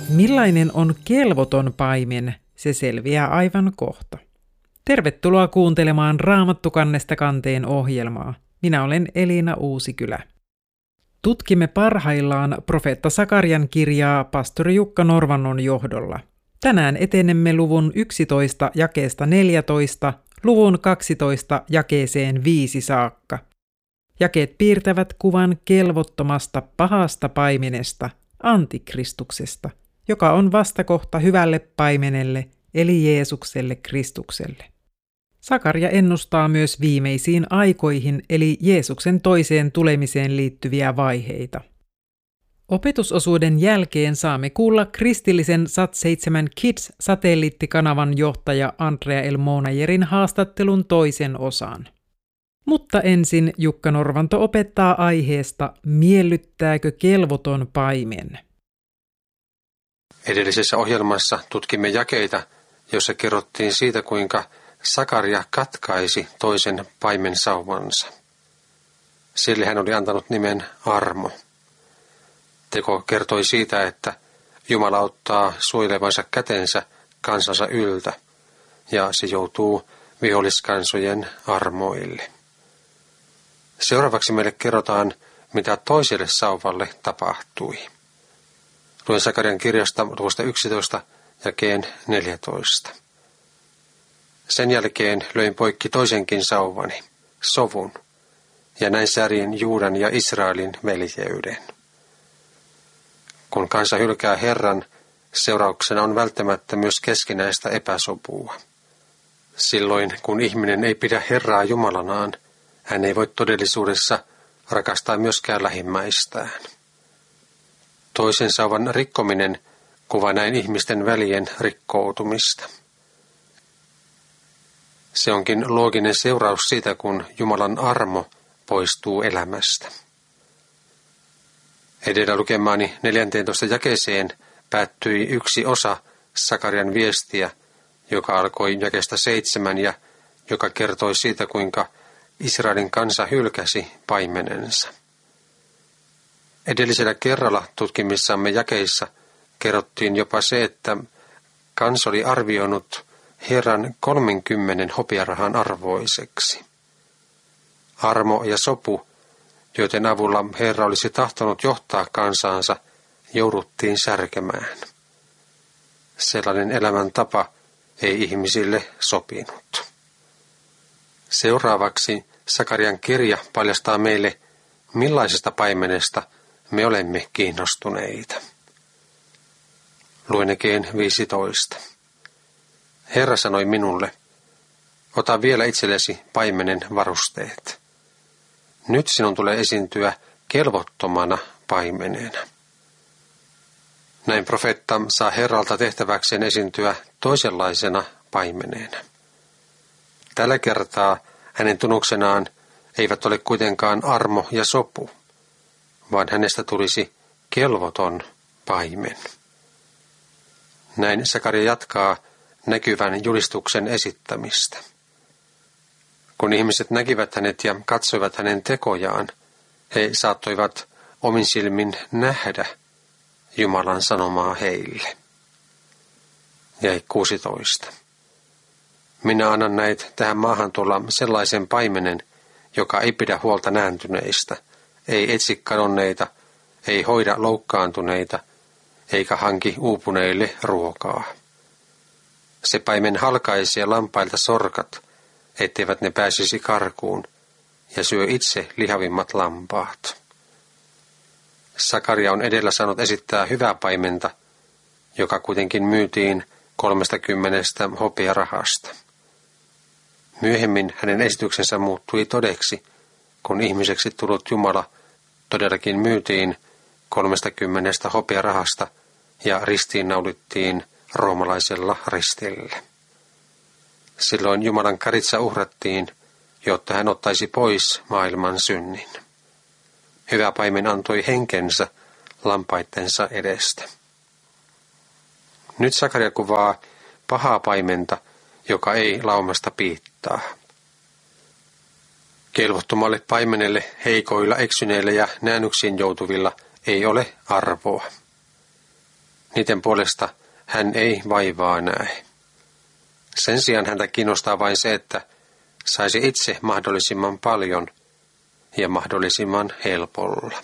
Millainen on kelvoton paimen, se selviää aivan kohta. Tervetuloa kuuntelemaan Raamattu kannesta kanteen ohjelmaa. Minä olen Elina Uusikylä. Tutkimme parhaillaan profeetta Sakarian kirjaa pastori Jukka Norvannon johdolla. Tänään etenemme luvun 11 jakeesta 14, luvun 12 jakeeseen 5 saakka. Jakeet piirtävät kuvan kelvottomasta pahasta paimenesta, antikristuksesta, joka on vastakohta hyvälle paimenelle, eli Jeesukselle Kristukselle. Sakaria ennustaa myös viimeisiin aikoihin, eli Jeesuksen toiseen tulemiseen liittyviä vaiheita. Opetusosuuden jälkeen saamme kuulla kristillisen Sat7 Kids-satelliittikanavan johtaja Andrea Elmonajerin haastattelun toisen osan. Mutta ensin Jukka Norvanto opettaa aiheesta, miellyttääkö kelvoton paimen. Edellisessä ohjelmassa tutkimme jakeita, joissa kerrottiin siitä, kuinka Sakaria katkaisi toisen paimensauvansa. Sille hän oli antanut nimen Armo. Teko kertoi siitä, että Jumala ottaa suojelevansa kätensä kansansa yltä, ja se joutuu viholliskansojen armoille. Seuraavaksi meille kerrotaan, mitä toiselle sauvalle tapahtui. Luen Sakarian kirjasta luvusta 11 jakeen 14. Sen jälkeen löin poikki toisenkin sauvani, sovun, ja näin särjin Juudan ja Israelin veljeyden. Kun kansa hylkää Herran, seurauksena on välttämättä myös keskinäistä epäsopua. Silloin, kun ihminen ei pidä Herraa Jumalanaan, hän ei voi todellisuudessa rakastaa myöskään lähimmäistään. Toisen sauvan rikkominen kuvaa näin ihmisten välien rikkoutumista. Se onkin looginen seuraus siitä, kun Jumalan armo poistuu elämästä. Edellä lukemaani 14 jakeeseen päättyi yksi osa Sakarian viestiä, joka alkoi jakeesta 7 ja joka kertoi siitä, kuinka Israelin kansa hylkäsi paimenensa. Edellisellä kerralla tutkimissamme jakeissa kerrottiin jopa se, että kansa oli arvioinut Herran 30 hopearahan arvoiseksi. Armo ja sopu, joiden avulla Herra olisi tahtonut johtaa kansaansa, jouduttiin särkemään. Sellainen elämäntapa ei ihmisille sopinut. Seuraavaksi Sakarian kirja paljastaa meille, millaisesta paimenesta me olemme kiinnostuneita. Luen jakeen 15. Herra sanoi minulle, ota vielä itsellesi paimenen varusteet. Nyt sinun tulee esiintyä kelvottomana paimenena. Näin profeetta saa Herralta tehtäväkseen esiintyä toisenlaisena paimeneena. Tällä kertaa hänen tunnuksenaan eivät ole kuitenkaan armo ja sopu, vaan hänestä tulisi kelvoton paimen. Näin Sakaria jatkaa näkyvän julistuksen esittämistä. Kun ihmiset näkivät hänet ja katsoivat hänen tekojaan, he saattoivat omin silmin nähdä Jumalan sanomaa heille. Jäi 16. Minä annan näet tähän maahan tulla sellaisen paimenen, joka ei pidä huolta nääntyneistä, ei etsi kadonneita, ei hoida loukkaantuneita, eikä hanki uupuneille ruokaa. Se paimen halkaisee lampailta sorkat, etteivät ne pääsisi karkuun, ja syö itse lihavimmat lampaat. Sakaria on edellä saanut esittää hyvää paimenta, joka kuitenkin myytiin 30 hopearahasta. Myöhemmin hänen esityksensä muuttui todeksi, kun ihmiseksi tullut Jumala todellakin myytiin 30 hopearahasta ja ristiinnaulittiin roomalaisella ristillä. Silloin Jumalan karitsa uhrattiin, jotta hän ottaisi pois maailman synnin. Hyvä paimen antoi henkensä lampaittensa edestä. Nyt Sakaria kuvaa pahaa paimenta, joka ei laumasta piittaa. Kelvottomalle paimenelle, heikoilla, eksyneillä ja näännyksiin joutuvilla ei ole arvoa. Niiden puolesta hän ei vaivaa näe. Sen sijaan häntä kiinnostaa vain se, että saisi itse mahdollisimman paljon ja mahdollisimman helpolla.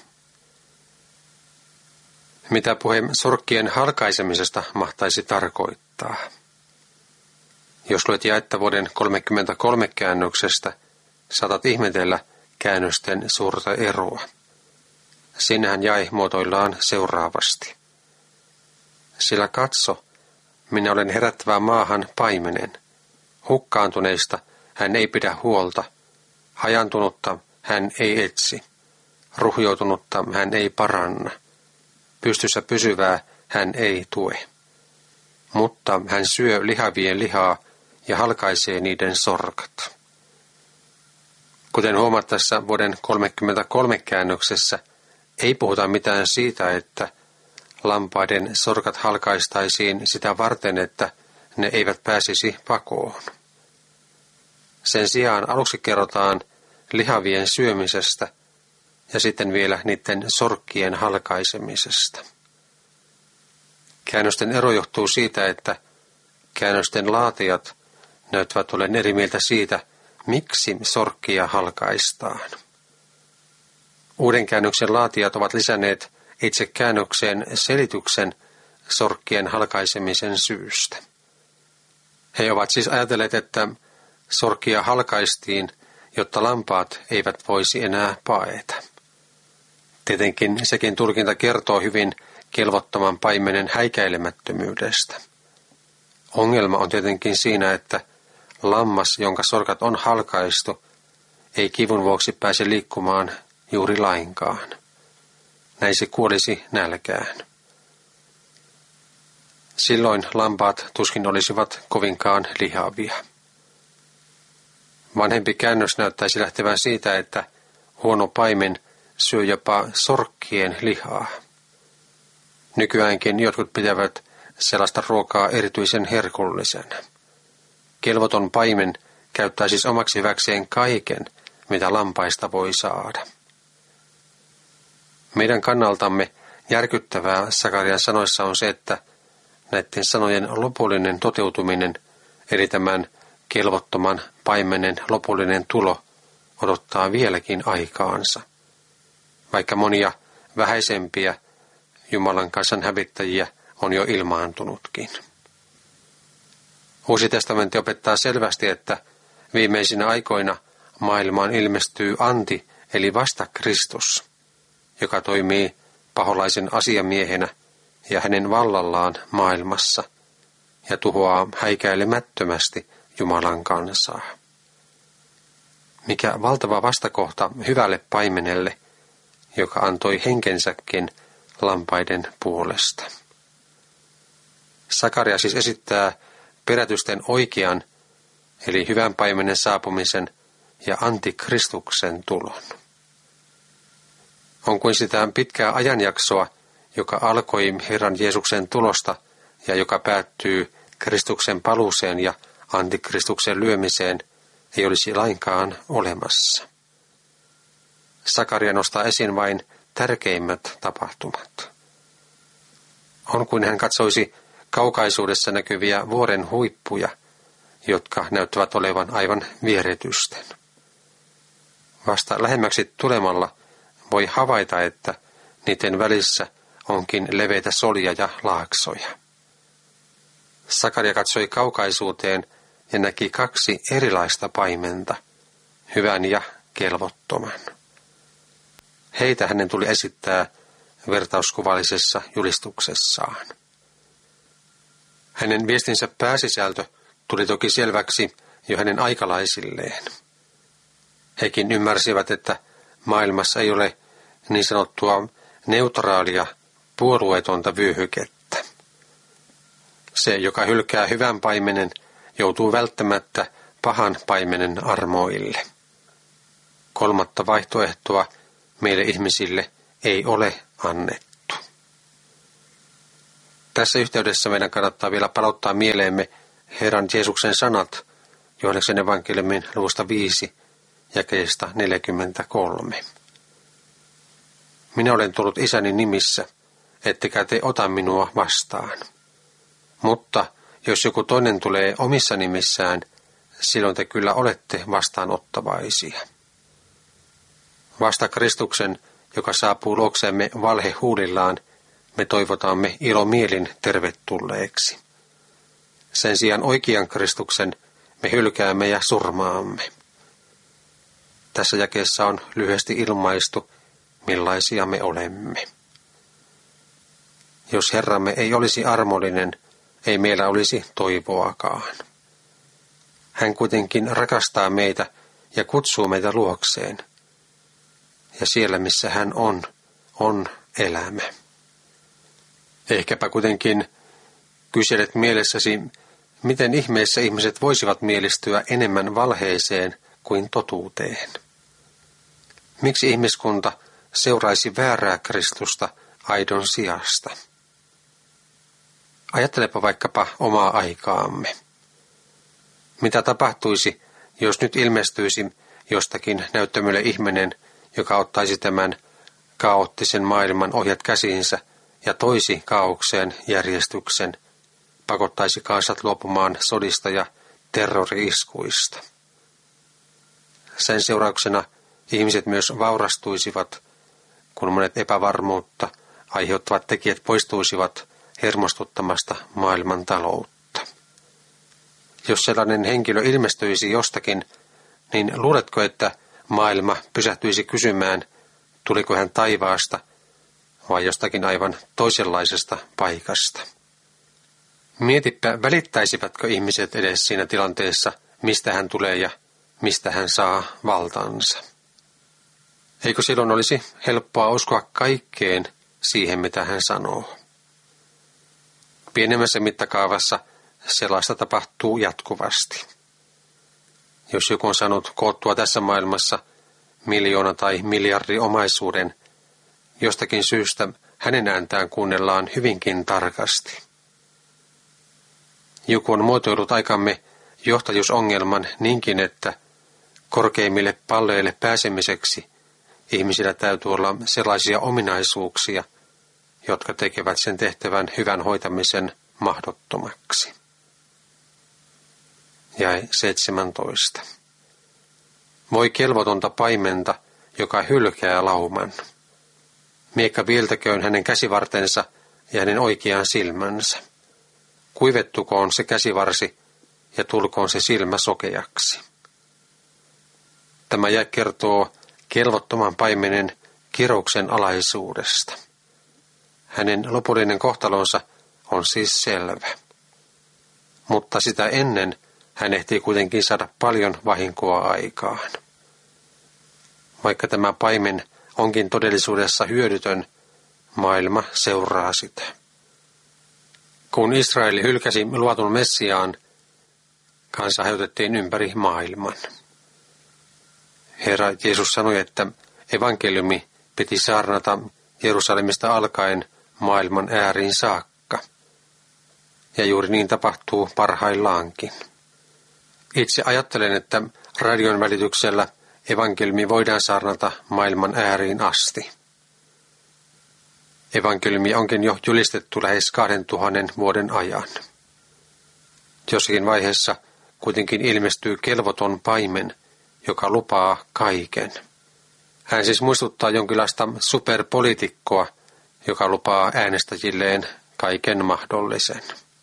Mitä puhe sorkkien halkaisemisesta mahtaisi tarkoittaa? Jos luet jaetta vuoden 33 käännöksestä, saatat ihmetellä käännösten suurta eroa. Sinnehän jae muotoillaan seuraavasti. Sillä katso, minä olen herättävä maahan paimenen. Hukkaantuneista hän ei pidä huolta, hajantunutta hän ei etsi, ruhjoutunutta hän ei paranna, pystyssä pysyvää hän ei tue. Mutta hän syö lihavien lihaa ja halkaisee niiden sorkat. Kuten huomaat tässä vuoden 33 käännöksessä, ei puhuta mitään siitä, että lampaiden sorkat halkaistaisiin sitä varten, että ne eivät pääsisi pakoon. Sen sijaan aluksi kerrotaan lihavien syömisestä ja sitten vielä niiden sorkkien halkaisemisesta. Käännösten ero johtuu siitä, että käännösten laatijat näyttävät olleen eri mieltä siitä, miksi sorkkia halkaistaan. Uuden käännöksen laatijat ovat lisänneet itse käännökseen selityksen sorkkien halkaisemisen syystä. He ovat siis ajatelleet, että sorkkia halkaistiin, jotta lampaat eivät voisi enää paeta. Tietenkin sekin tulkinta kertoo hyvin kelvottoman paimenen häikäilemättömyydestä. Ongelma on tietenkin siinä, että lammas, jonka sorkat on halkaistu, ei kivun vuoksi pääse liikkumaan juuri lainkaan. Näin se kuolisi nälkään. Silloin lampaat tuskin olisivat kovinkaan lihavia. Vanhempi käännös näyttäisi lähtevän siitä, että huono paimen syö jopa sorkkien lihaa. Nykyäänkin jotkut pitävät sellaista ruokaa erityisen herkullisena. Kelvoton paimen käyttää siis omaksi hyväkseen kaiken, mitä lampaista voi saada. Meidän kannaltamme järkyttävää Sakarian sanoissa on se, että näiden sanojen lopullinen toteutuminen, eli tämän kelvottoman paimenen lopullinen tulo, odottaa vieläkin aikaansa, vaikka monia vähäisempiä Jumalan kansan hävittäjiä on jo ilmaantunutkin. Uusi testamentti opettaa selvästi, että viimeisinä aikoina maailmaan ilmestyy anti, eli vasta Kristus, joka toimii paholaisen asiamiehenä ja hänen vallallaan maailmassa ja tuhoaa häikäilemättömästi Jumalan kansaa. Mikä valtava vastakohta hyvälle paimenelle, joka antoi henkensäkin lampaiden puolesta. Sakaria siis esittää perätysten oikean, eli hyvän paimenen saapumisen ja antikristuksen tulon. On kuin sitä pitkää ajanjaksoa, joka alkoi Herran Jeesuksen tulosta ja joka päättyy Kristuksen paluuseen ja antikristuksen lyömiseen, ei olisi lainkaan olemassa. Sakaria nostaa esiin vain tärkeimmät tapahtumat. On kuin hän katsoisi kaukaisuudessa näkyviä vuoren huippuja, jotka näyttävät olevan aivan vieretysten. Vasta lähemmäksi tulemalla voi havaita, että niiden välissä onkin leveitä solia ja laaksoja. Sakaria katsoi kaukaisuuteen ja näki kaksi erilaista paimenta, hyvän ja kelvottoman. Heitä hänen tuli esittää vertauskuvallisessa julistuksessaan. Hänen viestinsä pääsisältö tuli toki selväksi jo hänen aikalaisilleen. Hekin ymmärsivät, että maailmassa ei ole niin sanottua neutraalia, puolueetonta vyöhykettä. Se, joka hylkää hyvän paimenen, joutuu välttämättä pahan paimenen armoille. Kolmatta vaihtoehtoa meille ihmisille ei ole annettu. Tässä meidän kannattaa vielä palauttaa mieleemme Herran Jeesuksen sanat Johanneksen evankeliumin luvusta 5 jakeesta 43. Minä olen tullut Isäni nimissä, ettekä te ota minua vastaan. Mutta jos joku toinen tulee omissa nimissään, silloin te kyllä olette vastaanottavaisia. Vasta Kristuksen, joka saapuu luokseemme valhehuulillaan, me toivotamme ilomielin tervetulleeksi. Sen sijaan oikean Kristuksen me hylkäämme ja surmaamme. Tässä jakeessa on lyhyesti ilmaistu, millaisia me olemme. Jos Herramme ei olisi armollinen, ei meillä olisi toivoakaan. Hän kuitenkin rakastaa meitä ja kutsuu meitä luokseen. Ja siellä, missä hän on elämä. Ehkäpä kuitenkin kyselet mielessäsi, miten ihmeessä ihmiset voisivat mielistyä enemmän valheeseen kuin totuuteen. Miksi ihmiskunta seuraisi väärää Kristusta aidon sijasta? Ajattelepa vaikkapa omaa aikaamme. Mitä tapahtuisi, jos nyt ilmestyisi jostakin näyttämölle ihminen, joka ottaisi tämän kaoottisen maailman ohjat käsiinsä ja toisi kaaukseen järjestyksen, pakottaisi kansat luopumaan sodista ja terrori-iskuista. Sen seurauksena ihmiset myös vaurastuisivat, kun monet epävarmuutta aiheuttavat tekijät poistuisivat hermostuttamasta maailman taloutta. Jos sellainen henkilö ilmestyisi jostakin, niin luuletko, että maailma pysähtyisi kysymään, tuliko hän taivaasta vai jostakin aivan toisenlaisesta paikasta? Mietipä, välittäisivätkö ihmiset edes siinä tilanteessa, mistä hän tulee ja mistä hän saa valtansa. Eikö silloin olisi helppoa uskoa kaikkeen siihen, mitä hän sanoo? Pienemmässä mittakaavassa sellaista tapahtuu jatkuvasti. Jos joku on saanut koottua tässä maailmassa 1,000,000 tai miljardi omaisuuden, jostakin syystä hänen ääntään kuunnellaan hyvinkin tarkasti. Joku on muotoillut aikamme johtajuusongelman niinkin, että korkeimmille palleille pääsemiseksi ihmisillä täytyy olla sellaisia ominaisuuksia, jotka tekevät sen tehtävän hyvän hoitamisen mahdottomaksi. Jae 17. Voi kelvotonta paimenta, joka hylkää lauman. Miekka viiltäköön hänen käsivartensa ja hänen oikean silmänsä. Kuivettukoon se käsivarsi ja tulkoon se silmä sokeaksi. Tämä jae kertoo kelvottoman paimenen kirouksen alaisuudesta. Hänen lopullinen kohtalonsa on siis selvä. Mutta sitä ennen hän ehtii kuitenkin saada paljon vahinkoa aikaan. Vaikka tämä paimen onkin todellisuudessa hyödytön, maailma seuraa sitä. Kun Israel hylkäsi luvatun Messiaan, kansa hajotettiin ympäri maailman. Herra Jeesus sanoi, että evankeliumi piti saarnata Jerusalemista alkaen maailman ääriin saakka. Ja juuri niin tapahtuu parhaillaankin. Itse ajattelen, että radion välityksellä evankeliumi voidaan saarnata maailman ääriin asti. Evankeliumi onkin jo julistettu lähes 2000 vuoden ajan. Jossakin vaiheessa kuitenkin ilmestyy kelvoton paimen, joka lupaa kaiken. Hän siis muistuttaa jonkinlaista superpoliitikkoa, joka lupaa äänestäjilleen kaiken mahdollisen.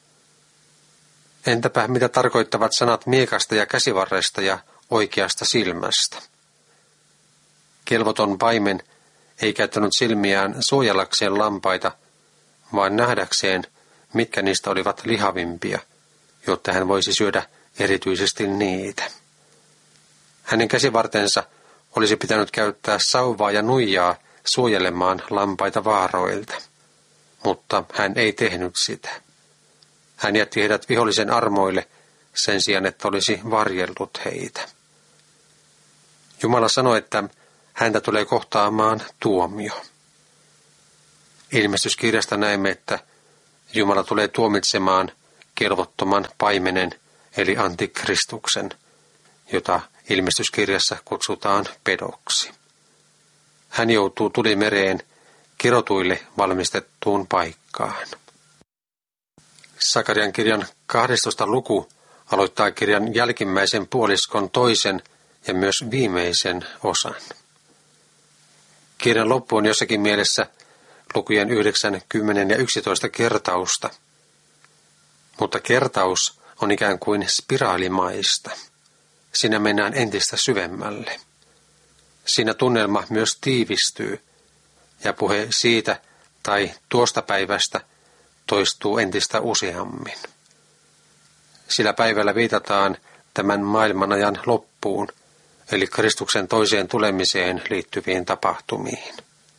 Entäpä mitä tarkoittavat sanat miekasta ja käsivarresta ja oikeasta silmästä? Kelvoton paimen ei käyttänyt silmiään suojellakseen lampaita, vaan nähdäkseen, mitkä niistä olivat lihavimpia, jotta hän voisi syödä erityisesti niitä. Hänen käsivartensa olisi pitänyt käyttää sauvaa ja nuijaa suojelemaan lampaita vaaroilta, mutta hän ei tehnyt sitä. Hän jätti heidät vihollisen armoille sen sijaan, että olisi varjellut heitä. Jumala sanoi, että häntä tulee kohtaamaan tuomio. Ilmestyskirjasta näemme, että Jumala tulee tuomitsemaan kelvottoman paimenen eli antikristuksen, jota ilmestyskirjassa kutsutaan pedoksi. Hän joutuu tulimereen kirotuille valmistettuun paikkaan. Sakarian kirjan 12. luku aloittaa kirjan jälkimmäisen puoliskon toisen ja myös viimeisen osan. Kirjan loppu on jossakin mielessä lukujen 9, 10 ja 11 kertausta, mutta kertaus on ikään kuin spiraalimaista. Siinä mennään entistä syvemmälle. Siinä tunnelma myös tiivistyy ja puhe siitä tai tuosta päivästä toistuu entistä useammin. Sillä päivällä viitataan tämän maailmanajan loppuun, eli Kristuksen toiseen tulemiseen liittyviin tapahtumiin.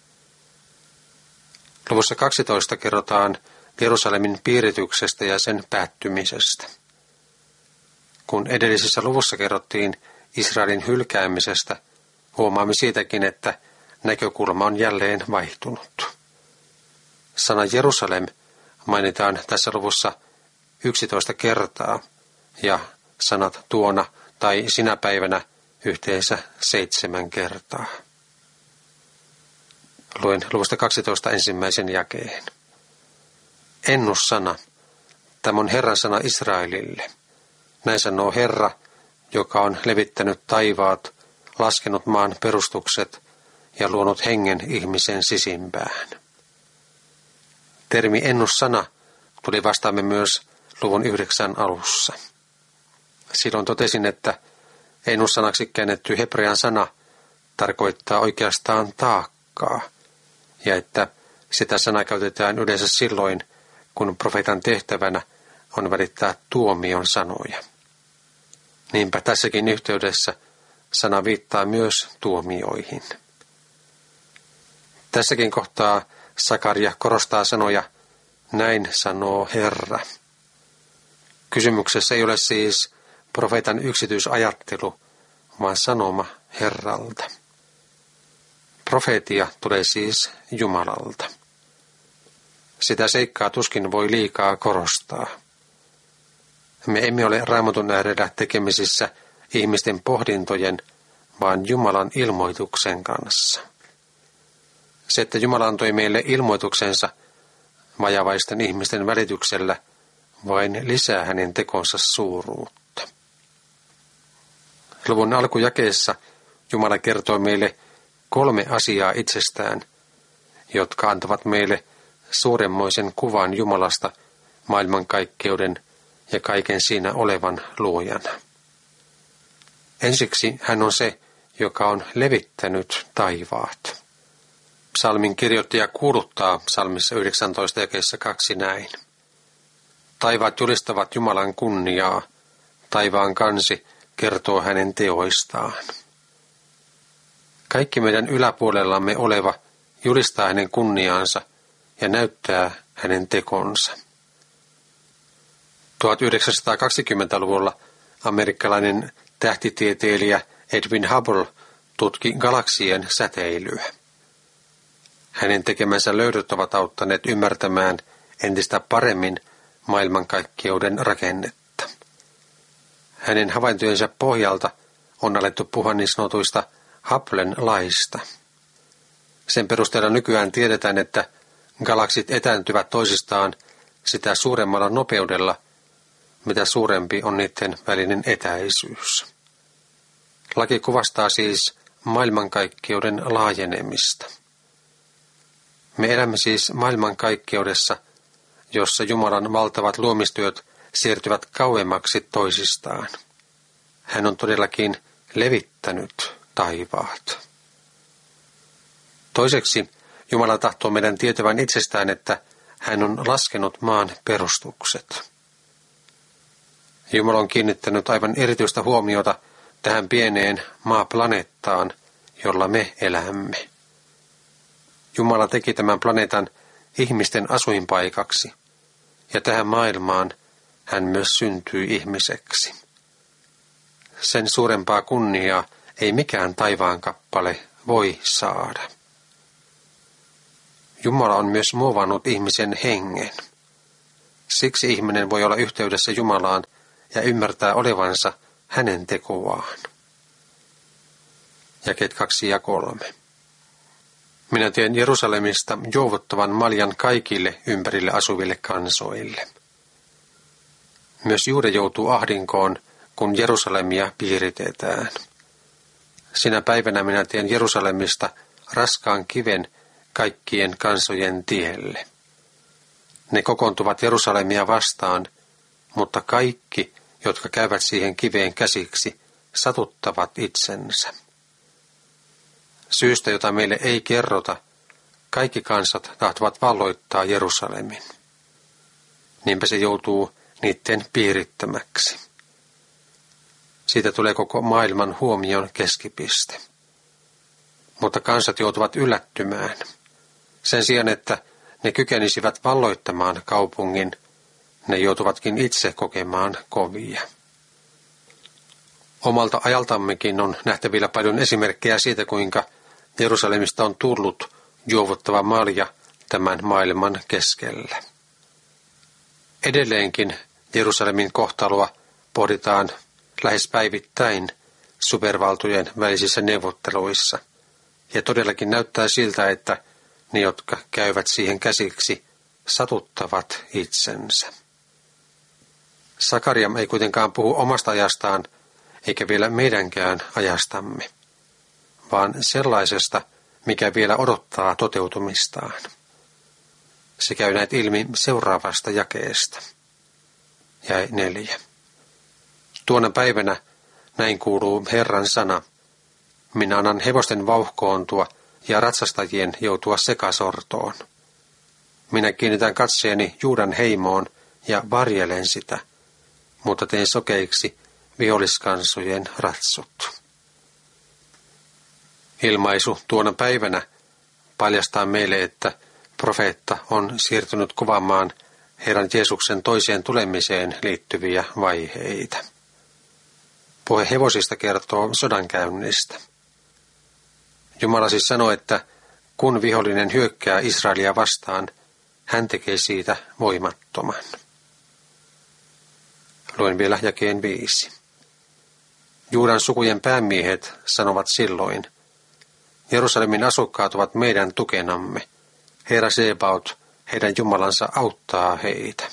Luvussa 12 kerrotaan Jerusalemin piirityksestä ja sen päättymisestä. Kun edellisessä luvussa kerrottiin Israelin hylkäämisestä, huomaamme siitäkin, että näkökulma on jälleen vaihtunut. Sana Jerusalem mainitaan tässä luvussa 11 kertaa ja sanat tuona tai sinä päivänä yhteensä 7 kertaa. Luen luvusta 12 ensimmäisen jakeen. Ennussana. Tämä on Herran sana Israelille. Näin sanoo Herra, joka on levittänyt taivaat, laskenut maan perustukset ja luonut hengen ihmisen sisimpään. Termi ennussana tuli vastaamme myös luvun 9 alussa. Silloin totesin, että ennussanaksi käännetty hebrean sana tarkoittaa oikeastaan taakkaa, ja että sitä sanaa käytetään yleensä silloin, kun profeetan tehtävänä on välittää tuomion sanoja. Niinpä tässäkin yhteydessä sana viittaa myös tuomioihin. Tässäkin kohtaa Sakaria korostaa sanoja, näin sanoo Herra. Kysymyksessä ei ole siis profeetan yksityisajattelu, vaan sanoma Herralta. Profeetia tulee siis Jumalalta. Sitä seikkaa tuskin voi liikaa korostaa. Me emme ole Raamatun äärellä tekemisissä ihmisten pohdintojen, vaan Jumalan ilmoituksen kanssa. Se, että Jumala antoi meille ilmoituksensa vajavaisten ihmisten välityksellä, vain lisää hänen tekonsa suuruutta. Luvun alkujakeessa Jumala kertoo meille 3 asiaa itsestään, jotka antavat meille suuremmoisen kuvan Jumalasta maailmankaikkeuden ja kaiken siinä olevan luojana. Ensiksi hän on se, joka on levittänyt taivaat. Psalmin kirjoittaja kuuluttaa psalmissa 19 jakeessa 2 näin. Taivaat julistavat Jumalan kunniaa, taivaan kansi kertoo hänen teoistaan. Kaikki meidän yläpuolellamme oleva julistaa hänen kunniaansa ja näyttää hänen tekonsa. 1920-luvulla amerikkalainen tähtitieteilijä Edwin Hubble tutki galaksien säteilyä. Hänen tekemänsä löydöt ovat auttaneet ymmärtämään entistä paremmin maailmankaikkeuden rakennetta. Hänen havaintojensa pohjalta on alettu puhua niin sanotuista Hubblen laista. Sen perusteella nykyään tiedetään, että galaksit etääntyvät toisistaan sitä suuremmalla nopeudella, mitä suurempi on niiden välinen etäisyys. Laki kuvastaa siis maailmankaikkeuden laajenemista. Me elämme siis maailmankaikkeudessa, jossa Jumalan valtavat luomistyöt siirtyvät kauemmaksi toisistaan. Hän on todellakin levittänyt taivaat. Toiseksi Jumala tahtoo meidän tietävän itsestään, että hän on laskenut maan perustukset. Jumala on kiinnittänyt aivan erityistä huomiota tähän pieneen maaplaneettaan, jolla me elämme. Jumala teki tämän planeetan ihmisten asuinpaikaksi, ja tähän maailmaan hän myös syntyi ihmiseksi. Sen suurempaa kunniaa ei mikään taivaan kappale voi saada. Jumala on myös muovannut ihmisen hengen. Siksi ihminen voi olla yhteydessä Jumalaan ja ymmärtää olevansa hänen tekoaan. Jakeet 2 ja 3. Minä teen Jerusalemista juovuttavan maljan kaikille ympärille asuville kansoille. Myös Juuda joutuu ahdinkoon, kun Jerusalemia piiritetään. Sinä päivänä minä teen Jerusalemista raskaan kiven kaikkien kansojen tielle. Ne kokoontuvat Jerusalemia vastaan, mutta kaikki, jotka käyvät siihen kiveen käsiksi, satuttavat itsensä. Syystä, jota meille ei kerrota, kaikki kansat tahtovat valloittaa Jerusalemin. Niinpä se joutuu niiden piirittämäksi. Siitä tulee koko maailman huomion keskipiste. Mutta kansat joutuvat yllättymään. Sen sijaan, että ne kykenisivät valloittamaan kaupungin, ne joutuvatkin itse kokemaan kovia. Omalta ajaltammekin on nähtävillä paljon esimerkkejä siitä, kuinka Jerusalemista on tullut juovuttava malja tämän maailman keskellä. Edelleenkin Jerusalemin kohtaloa pohditaan lähes päivittäin supervaltojen välisissä neuvotteluissa, ja todellakin näyttää siltä, että ne, jotka käyvät siihen käsiksi, satuttavat itsensä. Sakaria ei kuitenkaan puhu omasta ajastaan, eikä vielä meidänkään ajastamme, vaan sellaisesta, mikä vielä odottaa toteutumistaan. Se käy näet ilmi seuraavasta jakeesta. Jae 4. Tuona päivänä näin kuuluu Herran sana. Minä annan hevosten vauhkoontua ja ratsastajien joutua sekasortoon. Minä kiinnitän katseeni Juudan heimoon ja varjelen sitä, mutta teen sokeiksi viholliskansojen ratsut. Ilmaisu tuona päivänä paljastaa meille, että profeetta on siirtynyt kuvaamaan Herran Jeesuksen toiseen tulemiseen liittyviä vaiheita. Puhe hevosista kertoo sodankäynnistä. Jumala siis sanoo, että kun vihollinen hyökkää Israelia vastaan, hän tekee siitä voimattoman. Luen vielä jakeen 5. Juudan sukujen päämiehet sanovat silloin, Jerusalemin asukkaat ovat meidän tukenamme. Herra Sebaot, heidän Jumalansa auttaa heitä.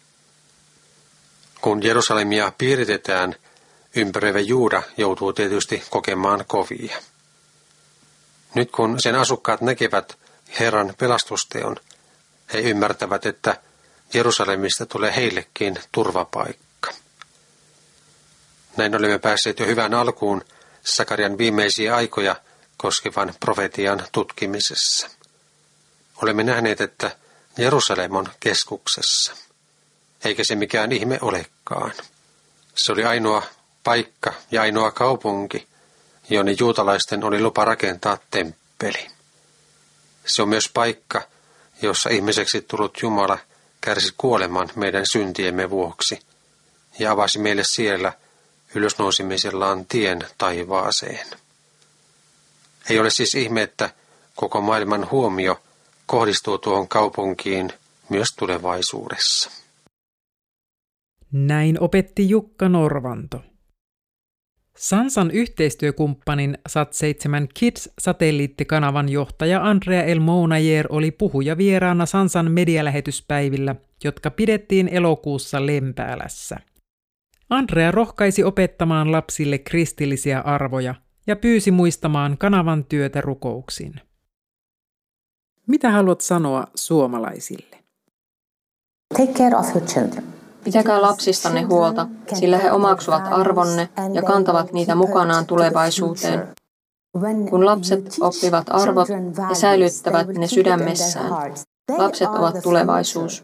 Kun Jerusalemia piiritetään, ympäröivä Juuda joutuu tietysti kokemaan kovia. Nyt kun sen asukkaat näkevät Herran pelastusteon, he ymmärtävät, että Jerusalemista tulee heillekin turvapaikka. Näin olemme päässeet jo hyvään alkuun Sakarian viimeisiä aikoja koskevan profetian tutkimisessa. Olemme nähneet, että Jerusalem on keskuksessa, eikä se mikään ihme olekaan. Se oli ainoa paikka ja ainoa kaupunki, jonne juutalaisten oli lupa rakentaa temppeli. Se on myös paikka, jossa ihmiseksi tullut Jumala kärsi kuoleman meidän syntiemme vuoksi ja avasi meille siellä ylösnousimisellaan tien taivaaseen. Ei ole siis ihme, että koko maailman huomio kohdistuu tuohon kaupunkiin myös tulevaisuudessa. Näin opetti Jukka Norvanto. Sansan yhteistyökumppanin Sat7 Kids-satelliittikanavan johtaja Andrea Elmounayer oli puhuja vieraana Sansan medialähetyspäivillä, jotka pidettiin elokuussa Lempäälässä. Andrea rohkaisi opettamaan lapsille kristillisiä arvoja ja pyysi muistamaan kanavan työtä rukouksin. Mitä haluat sanoa suomalaisille? Take care of your children. Pitäkää lapsistanne huolta, sillä he omaksuvat arvonne ja kantavat niitä mukanaan tulevaisuuteen. Kun lapset oppivat arvot ja säilyttävät ne sydämessään, lapset ovat tulevaisuus.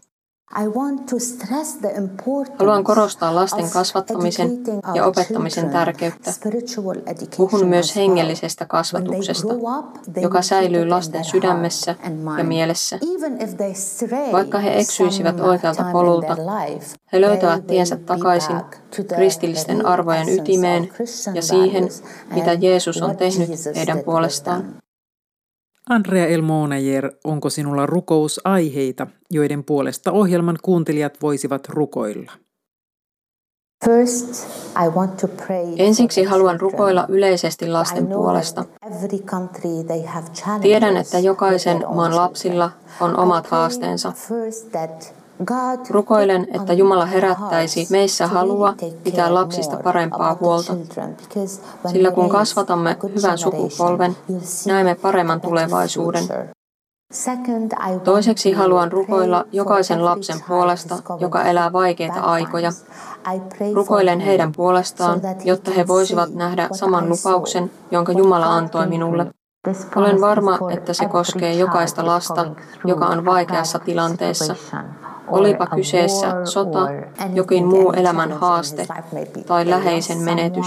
Haluan korostaa lasten kasvattamisen ja opettamisen tärkeyttä. Puhun myös hengellisestä kasvatuksesta, joka säilyy lasten sydämessä ja mielessä. Vaikka he eksyisivät oikealta polulta, he löytävät tiensä takaisin kristillisten arvojen ytimeen ja siihen, mitä Jeesus on tehnyt heidän puolestaan. Andrea Elmounayer, onko sinulla rukousaiheita, joiden puolesta ohjelman kuuntelijat voisivat rukoilla? Ensiksi haluan rukoilla yleisesti lasten puolesta. Tiedän, että jokaisen maan lapsilla on omat haasteensa. Rukoilen, että Jumala herättäisi meissä halua pitää lapsista parempaa huolta, sillä kun kasvatamme hyvän sukupolven, näemme paremman tulevaisuuden. Toiseksi haluan rukoilla jokaisen lapsen puolesta, joka elää vaikeita aikoja. Rukoilen heidän puolestaan, jotta he voisivat nähdä saman lupauksen, jonka Jumala antoi minulle. Olen varma, että se koskee jokaista lasta, joka on vaikeassa tilanteessa. Olipa kyseessä sota, jokin muu elämän haaste tai läheisen menetys.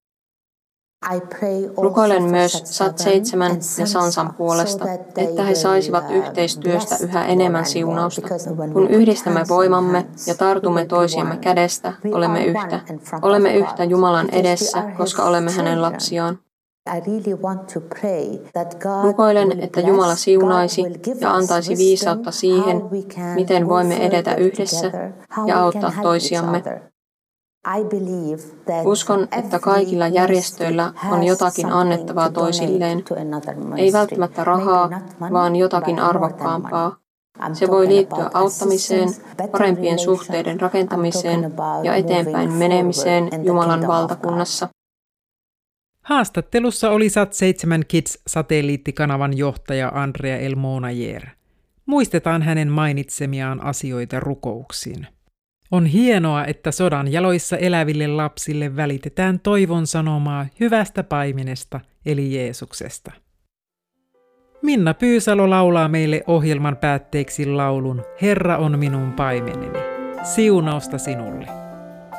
Rukoilen myös Sat 7 ja Sansan puolesta, että he saisivat yhteistyöstä yhä enemmän siunausta. Kun yhdistämme voimamme ja tartumme toisiemme kädestä, olemme yhtä. Olemme yhtä Jumalan edessä, koska olemme hänen lapsiaan. Rukoilen, että Jumala siunaisi ja antaisi viisautta siihen, miten voimme edetä yhdessä ja auttaa toisiamme. Uskon, että kaikilla järjestöillä on jotakin annettavaa toisilleen. Ei välttämättä rahaa, vaan jotakin arvokkaampaa. Se voi liittyä auttamiseen, parempien suhteiden rakentamiseen ja eteenpäin menemiseen Jumalan valtakunnassa. Haastattelussa oli Sat 7 Kids-satelliittikanavan johtaja Andrea El Monayer. Muistetaan hänen mainitsemiaan asioita rukouksiin. On hienoa, että sodan jaloissa eläville lapsille välitetään toivon sanomaa hyvästä paimenesta eli Jeesuksesta. Minna Pyysalo laulaa meille ohjelman päätteeksi laulun Herra on minun paimeneni. Siunausta sinulle.